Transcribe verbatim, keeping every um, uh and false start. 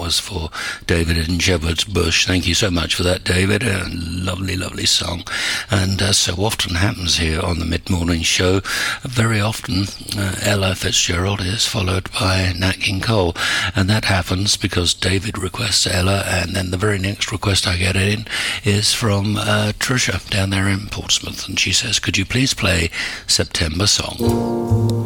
was for David in Shepherd's Bush. Thank you so much for that, David. A lovely, lovely song. And as so often happens here on the Mid-Morning Show, very often uh, Ella Fitzgerald is followed by Nat King Cole. And that happens because David requests Ella, and then the very next request I get in is from uh, Tricia down there in Portsmouth. And she says, could you please play September Song?